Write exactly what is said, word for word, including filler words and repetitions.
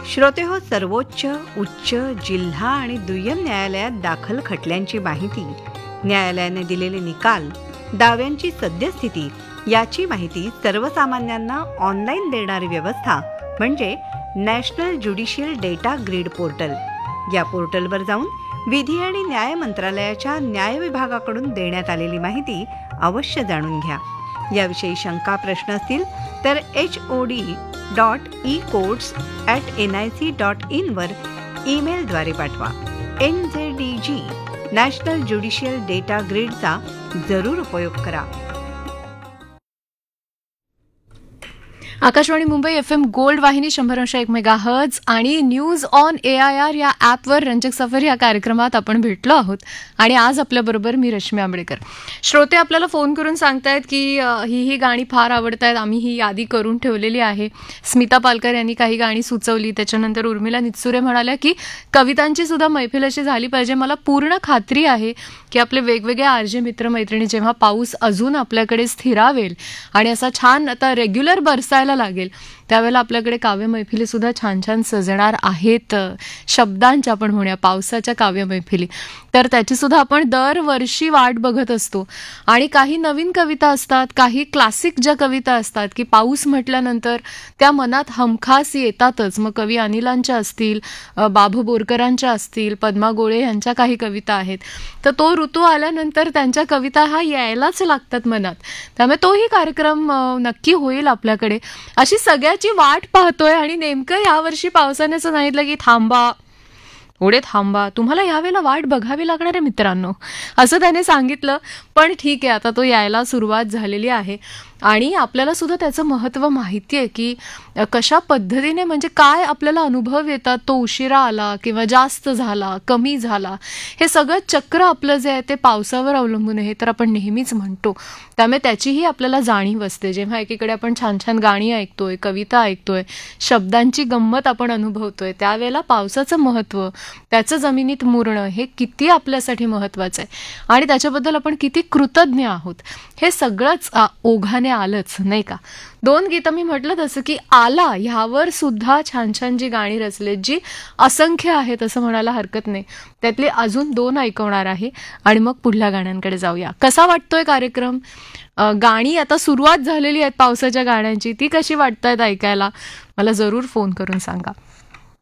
श्रोतेहो, सर्वोच्च, उच्च, जिल्हा आणि दुय्यम न्यायालयात दाखल खटल्यांची माहिती, न्यायालयाने दिलेले निकाल, दाव्यांची सद्यस्थिती याची माहिती सर्वसामान्यांना ऑनलाईन देणारी व्यवस्था म्हणजे national judicial data grid portal. या पोर्टलवर जाऊन विधी आणि न्याय मंत्रालयाच्या न्याय विभागाकडून देण्यात आलेली माहिती अवश्य जाणून घ्या. याविषयी शंका प्रश्न असतील तर H O D dot E courts at N I C dot इनवर ईमेलद्वारे पाठवा. एन जे D G national judicial data ग्रीडचा जरूर उपयोग करा. Akashvani Mumbai F M gold वाहिनी शंभर अंश एक मेगा हर्ट्ज आणि news on A I R या ॲपवर रंजक सफर या कार्यक्रमात आपण भेटलो आहोत. आणि आज आपल्याबरोबर मी रश्मी आंबेडकर. श्रोते आपल्याला फोन करून सांगतायत की ही ही गाणी फार आवडत आहेत, आम्ही ही यादी करून ठेवलेली आहे. स्मिता पालकर यांनी काही गाणी सुचवली. त्याच्यानंतर उर्मिला नित्सुरे म्हणाल्या की कवितांची सुद्धा मैफिल अशी झाली पाहिजे. मला पूर्ण खात्री आहे की आपले वेगवेगळे आरजे मित्रमैत्रिणी जेव्हा पाऊस अजून आपल्याकडे स्थिरावेल आणि असा छान आता रेग्युलर बरसायला लागेल त्यावेळेला आपल्याकडे काव्य मैफिली सुद्धा छान छान सजणार आहेत. शब्दांच्या आपण म्हणूया पावसाच्या काव्य मैफिली, तर त्याची सुद्धा आपण दरवर्षी वाट बघत असतो. आणि काही नवीन कविता असतात, काही क्लासिक ज्या कविता असतात की पाऊस म्हटल्यानंतर त्या मनात हमखास येतातच. मग कवी अनिलांच्या असतील, बाभू बोरकरांच्या असतील, पद्मा गोळे यांच्या काही कविता आहेत. तर तो ऋतू आल्यानंतर त्यांच्या कविता हा यायलाच लागतात मनात. त्यामुळे तोही कार्यक्रम नक्की होईल आपल्याकडे. अशी सगळ्याची वाट पाहतोय आणि नेमकं यावर्षी पावसाने असं सांगितलं की थांबा, पुढे थांबा, तुम्हाला यावेळेला वाट बघावी लागणार आहे मित्रांनो, असं त्याने सांगितलं. पण ठीक आहे, आता तो यायला सुरुवात झालेली आहे आणि आपल्याला सुद्धा त्याचं महत्त्व माहिती आहे की कशा पद्धतीने म्हणजे काय आपल्याला अनुभव येतात. तो उशिरा आला किंवा जास्त झाला, कमी झाला, हे सगळं चक्र आपलं जे आहे ते पावसावर अवलंबून आहे तर आपण नेहमीच म्हणतो. त्यामुळे त्याचीही आपल्याला जाणीव असते. जेव्हा एकीकडे आपण छान छान गाणी ऐकतोय, कविता ऐकतोय, शब्दांची गंमत आपण अनुभवतोय, त्यावेळेला पावसाचं महत्त्व, त्याचं जमिनीत मुरणं हे किती आपल्यासाठी महत्त्वाचं आहे आणि त्याच्याबद्दल आपण किती कृतज्ञ आहोत हे सगळंच ओघाने आलंच, नाही का. दोन गीतं मी म्हटलं तसं की आला ह्यावर सुद्धा छान छान जी गाणी रचलेत, जी असंख्य आहेत असं म्हणायला हरकत नाही. त्यातले अजून दोन ऐकवणार आहे आणि मग पुढल्या गाण्यांकडे जाऊया. कसा वाटतोय कार्यक्रम? गाणी आता सुरुवात झालेली आहेत पावसाच्या गाण्यांची, ती कशी वाटतायत ऐकायला? मला जरूर फोन करून सांगा.